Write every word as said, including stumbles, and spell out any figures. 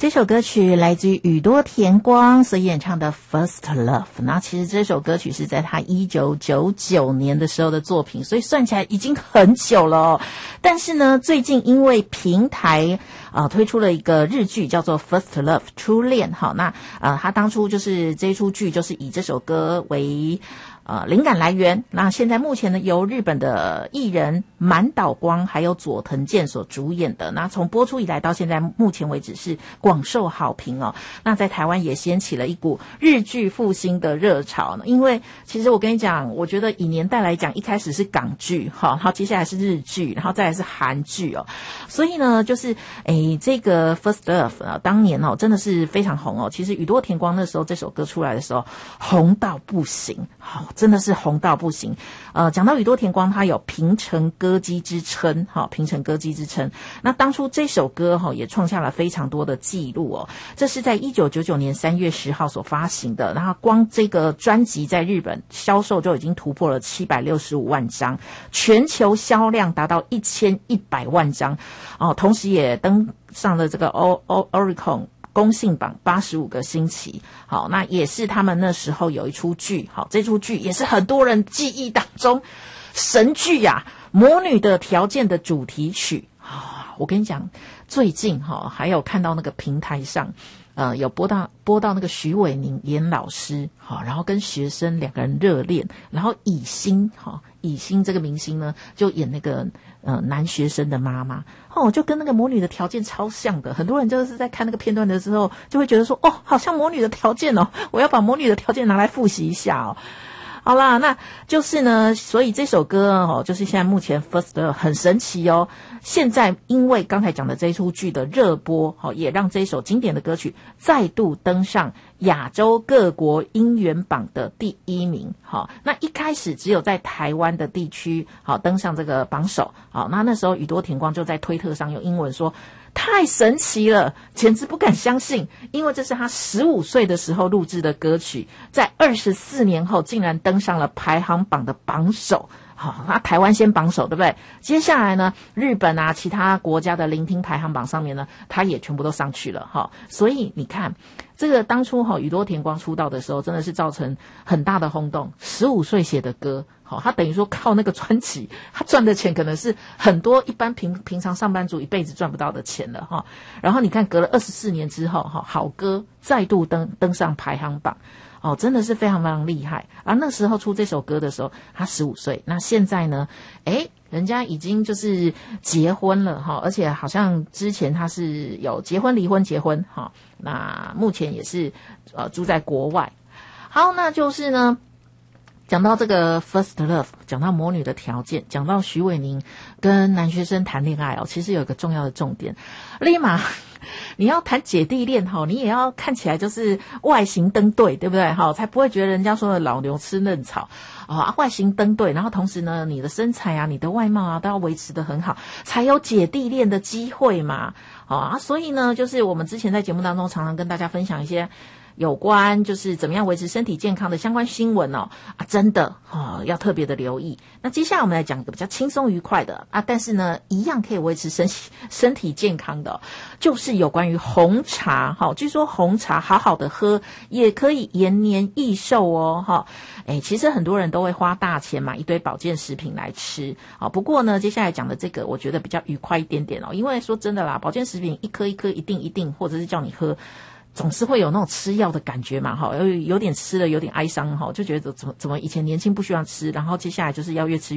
这首歌曲来自于宇多田光所演唱的 First Love。 那其实这首歌曲是在他一九九九年的时候的作品，所以算起来已经很久了哦。但是呢，最近因为平台啊、呃、推出了一个日剧叫做 First Love 初恋。好，那呃他当初就是这一出剧就是以这首歌为呃，灵感来源。那现在目前呢，由日本的艺人满岛光还有佐藤健所主演的。那从播出以来到现在，目前为止是广受好评哦。那在台湾也掀起了一股日剧复兴的热潮呢。因为其实我跟你讲，我觉得以年代来讲，一开始是港剧哈，然后接下来是日剧，然后再来是韩剧哦。所以呢，就是诶这个 First Love 啊，当年哦真的是非常红哦。其实宇多田光那时候这首歌出来的时候，红到不行，好。真的是红到不行。呃，讲到宇多田光，他有平成歌姬之称，哈，平成歌姬之称。那当初这首歌哈也创下了非常多的记录哦。这是在一九九九年三月十号所发行的，然后光这个专辑在日本销售就已经突破了七百六十五万张，全球销量达到一千一百万张哦，同时也登上了这个 O O Oricon。公信榜八十五个星期。好，那也是他们那时候有一出剧，好，这出剧也是很多人记忆当中神剧呀、啊，魔女的条件的主题曲。啊，我跟你讲，最近哈还有看到那个平台上呃有播到播到那个徐伟宁演老师，好，然后跟学生两个人热恋，然后以欣哈以欣这个明星呢就演那个呃男学生的妈妈。哦，就跟那个魔女的条件超像的，很多人就是在看那个片段的时候，就会觉得说，哦，好像魔女的条件哦，我要把魔女的条件拿来复习一下哦。好啦，那就是呢，所以这首歌哦，就是现在目前 First Love 很神奇哦。现在因为刚才讲的这一出剧的热播，哦，也让这首经典的歌曲再度登上亚洲各国音源榜的第一名。好，那一开始只有在台湾的地区好登上这个榜首。好，那那时候宇多田光就在推特上用英文说，太神奇了，简直不敢相信，因为这是他十五岁的时候录制的歌曲，在二十四年后竟然登上了排行榜的榜首。好，那台湾先榜首，对不对？接下来呢，日本啊，其他国家的聆听排行榜上面呢，他也全部都上去了哈。所以你看，这个当初哈宇多田光出道的时候，真的是造成很大的轰动。十五岁写的歌，好，他等于说靠那个专辑，他赚的钱可能是很多一般平平常上班族一辈子赚不到的钱了哈。然后你看，隔了二十四年之后，哈，好歌再度登登上排行榜。哦，真的是非常非常厉害。而那时候出这首歌的时候，他十五岁。那现在呢？诶，人家已经就是结婚了哈，而且好像之前他是有结婚、离婚、结婚哈。那目前也是呃住在国外。好，那就是呢，讲到这个 First Love， 讲到魔女的条件，讲到徐伟宁跟男学生谈恋爱哦，其实有一个重要的重点，立马。你要谈姐弟恋哈，你也要看起来就是外形登对，对不对哈？才不会觉得人家说的老牛吃嫩草啊。外形登对，然后同时呢，你的身材啊、你的外貌啊都要维持得很好，才有姐弟恋的机会嘛。啊，所以呢，就是我们之前在节目当中常常跟大家分享一些有关就是怎么样维持身体健康的相关新闻哦啊，真的哦要特别的留意。那接下来我们来讲一个比较轻松愉快的啊，但是呢一样可以维持身身体健康的、哦，就是有关于红茶哈、哦。据说红茶好好的喝也可以延年益寿哦哈。哎，其实很多人都会花大钱买一堆保健食品来吃啊、哦。不过呢，接下来讲的这个我觉得比较愉快一点点哦，因为说真的啦，保健食品一颗一颗一定一定或者是叫你喝。总是会有那种吃药的感觉嘛，哈，有有点吃了有点哀伤哈，就觉得怎么怎么以前年轻不喜欢吃，然后接下来就是要越吃越